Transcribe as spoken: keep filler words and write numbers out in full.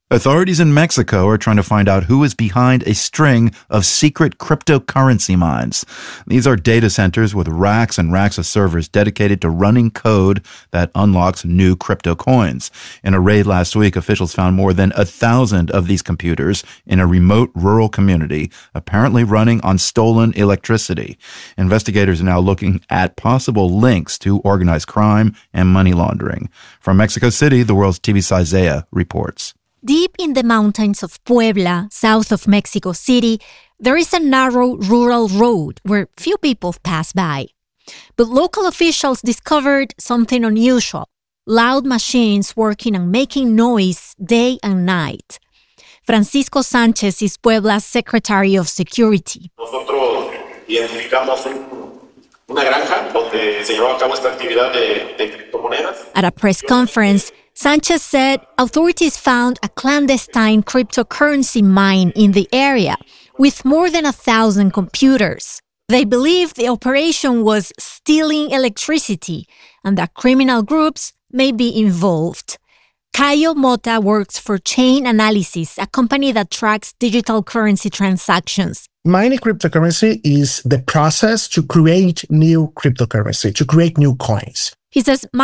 Authorities in Mexico are trying to find out who is behind a string of secret cryptocurrency mines. These are data centers with racks and racks of servers dedicated to running code that unlocks new crypto coins. In a raid last week, officials found more than a thousand of these computers in a remote rural community, apparently running on stolen electricity. Investigators are now looking at possible links to organized crime and money laundering. From Mexico City, the world's T V's Isaiah reports. Deep in the mountains of Puebla, south of Mexico City, there is a narrow rural road where few people pass by. But local officials discovered something unusual: loud machines working and making noise day and night. Francisco Sanchez is Puebla's Secretary of Security. Nosotros identificamos una granja donde se llevaba a cabo esta actividad de, de criptomonedas. At a press conference, Sanchez said authorities found a clandestine cryptocurrency mine in the area with more than a thousand computers. They believe the operation was stealing electricity and that criminal groups may be involved. Caio Mota works for Chain Analysis, a company that tracks digital currency transactions. Mining cryptocurrency is the process to create new cryptocurrency, to create new coins. He says